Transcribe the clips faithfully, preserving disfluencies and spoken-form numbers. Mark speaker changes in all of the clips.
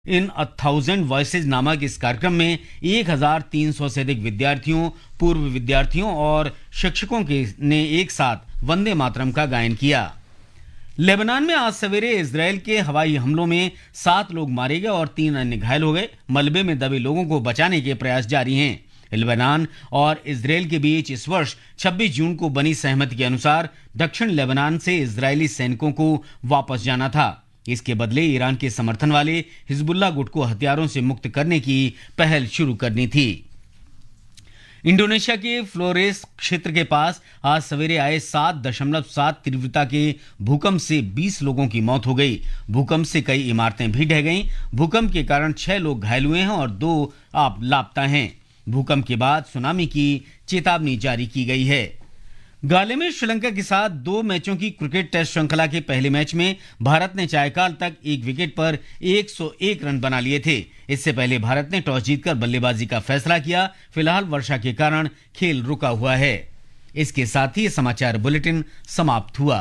Speaker 1: In a thousand voices नामक इस कार्यक्रम में एक हज़ार तीन सौ से अधिक विद्यार्थियों, पूर्व विद्यार्थियों और शिक्षकों के ने एक साथ वंदे मातरम का गायन किया। लेबनान में आज सवेरे इजरायल के हवाई हमलों में सात लोग मारे गए और तीन अन्य घायल हो गए। मलबे में दबे लोगों को बचाने के प्रयास जारी हैं। लेबनान और इजरायल के बीच इस वर्ष छब्बीस जून को बनी सहमति के अनुसार दक्षिण लेबनान से इजरायली सैनिकों को वापस जाना था। इसके बदले ईरान के समर्थन वाले हिजबुल्लाह गुट को हथियारों से मुक्त करने की पहल शुरू करनी थी। इंडोनेशिया के फ्लोरेस क्षेत्र के पास आज सवेरे आए सात दशमलव सात तीव्रता के भूकंप से बीस लोगों की मौत हो गई। भूकंप से कई इमारतें भी ढह गईं। भूकंप के कारण छह लोग घायल हुए हैं और दो आप लापता हैं। भूकंप के बाद सुनामी की चेतावनी जारी की गई है। गाले में श्रीलंका के साथ दो मैचों की क्रिकेट टेस्ट श्रृंखला के पहले मैच में भारत ने चायकाल तक एक विकेट पर एक सौ एक रन बना लिए थे। इससे पहले भारत ने टॉस जीतकर बल्लेबाजी का फैसला किया। फिलहाल वर्षा के कारण खेल रुका हुआ है। इसके साथ ही समाचार बुलेटिन समाप्त हुआ।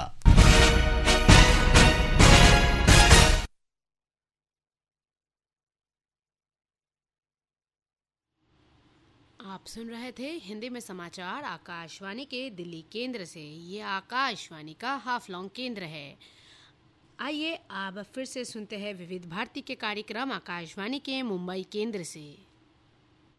Speaker 2: आप सुन रहे थे हिंदी में समाचार आकाशवाणी के दिल्ली केंद्र से। ये आकाशवाणी का हाफ लॉन्ग केंद्र है। आइए अब फिर से सुनते हैं विविध भारती के कार्यक्रम आकाशवाणी के मुंबई केंद्र से।